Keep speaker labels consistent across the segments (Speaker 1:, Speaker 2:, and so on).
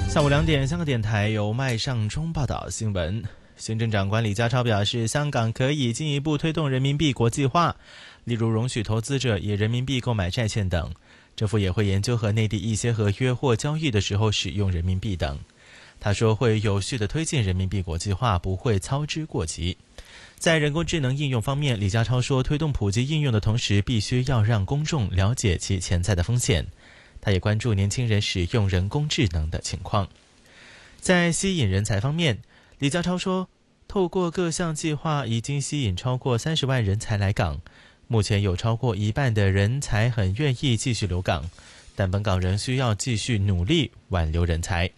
Speaker 1: 下午2点，香港电台由麦尚中报道新闻。行政长官李家超表示，香港可以进一步推动人民币国际化，例如容许投资者以人民币购买债券等。政府也会研究和内地一些合约或交易的时候使用人民币等。他说会有序地推进人民币国际化，不会操之过急。在人工智能应用方面，李家超说，推动普及应用的同时，必须要让公众了解其潜在的风险。他也关注年轻人使用人工智能的情况。在吸引人才方面，李家超说，透过各项计划已经吸引超过30万人才来港，目前有超过一半的人才很愿意继续留港，但本港仍需要继续努力挽留人才。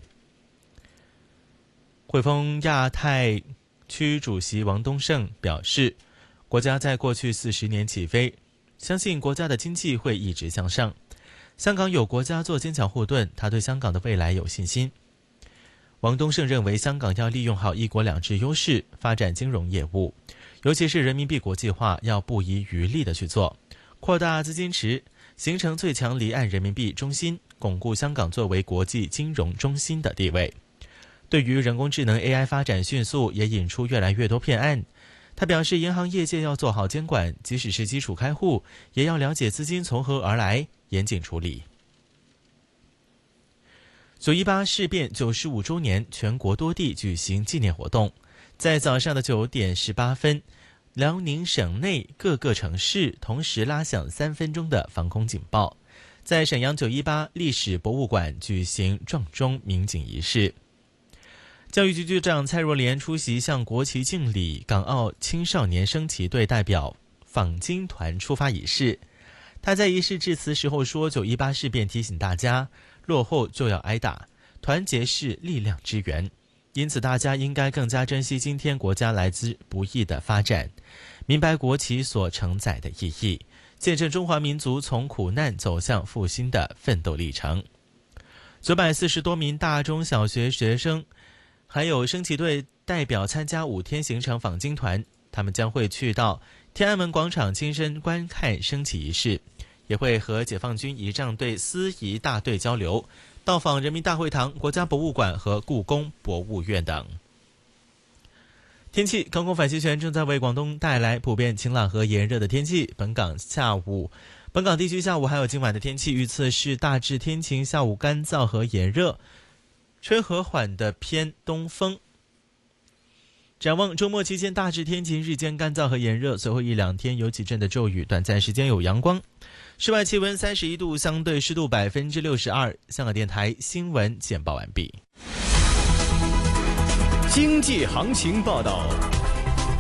Speaker 1: 汇丰亚太区主席王东胜表示，国家在过去40年起飞，相信国家的经济会一直向上。香港有国家做坚强护盾，他对香港的未来有信心。王东胜认为，香港要利用好一国两制优势，发展金融业务，尤其是人民币国际化，要不遗余力地去做，扩大资金池，形成最强离岸人民币中心，巩固香港作为国际金融中心的地位。对于人工智能 AI 发展迅速，也引出越来越多骗案。他表示，银行业界要做好监管，即使是基础开户，也要了解资金从何而来，严谨处理。918事变95周年，全国多地举行纪念活动。在早上的9点18分，辽宁省内各个城市同时拉响3分钟的防空警报。在沈阳918历史博物馆举行撞钟鸣警仪式。教育局局长蔡若莲出席向国旗敬礼，港澳青少年升旗队代表访京团出发仪式。他在仪式致辞时候说，918事变提醒大家，落后就要挨打，团结是力量之源，因此大家应该更加珍惜今天国家来之不易的发展，明白国旗所承载的意义，见证中华民族从苦难走向复兴的奋斗历程。940多名大中小学学生还有升旗队代表参加5天行程访京团，他们将会去到天安门广场亲身观看升旗仪式，也会和解放军仪仗队司仪大队交流，到访人民大会堂、国家博物馆和故宫博物院等。天气，高空反气旋正在为广东带来普遍晴朗和炎热的天气。本港地区下午还有今晚的天气预测是大致天晴，下午干燥和炎热，吹和缓的偏东风。展望周末期间大致天晴，日间干燥和炎热，随后1-2天有几阵的骤雨，短暂时间有阳光。室外气温31度，相对湿度62%。香港电台新闻简报完毕。
Speaker 2: 经济行情报道。